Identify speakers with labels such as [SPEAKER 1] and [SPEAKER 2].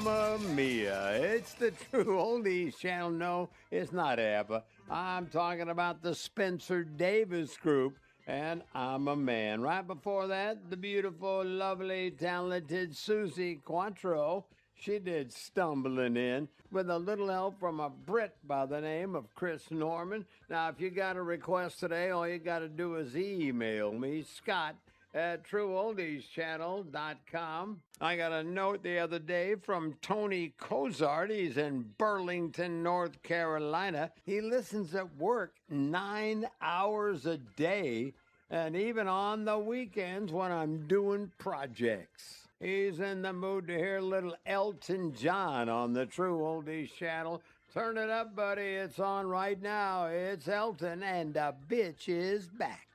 [SPEAKER 1] Mamma Mia. It's the True Oldies channel. No, it's not ABBA. I'm talking about the Spencer Davis Group, and I'm a man. Right before that, the beautiful, lovely, talented Susie Quattro. She did Stumbling In with a little help from a Brit by the name of Chris Norman. Now, if you got a request today, all you got to do is email me, Scott at TrueOldiesChannel.com. I got a note the other day from Tony Cozart. He's in Burlington, North Carolina. He listens at work 9 hours a day and even on the weekends when I'm doing projects. He's in the mood to hear little Elton John on the True Oldies channel. Turn it up, buddy. It's on right now. It's Elton, and the bitch is back.